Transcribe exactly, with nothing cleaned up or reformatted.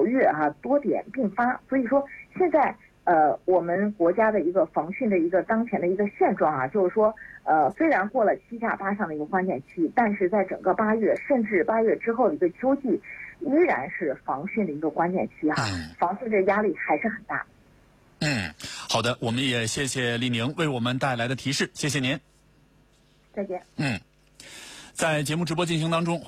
九月哈、啊、多点并发，所以说现在呃我们国家的一个防汛的一个当前的一个现状啊，就是说呃虽然过了七下八上的一个关键期，但是在整个八月甚至八月之后的一个秋季，依然是防汛的一个关键期哈、啊，防汛这压力还是很大。 嗯，好的，我们也谢谢丽宁为我们带来的提示，谢谢您。 再见。 嗯，在节目直播进行当中。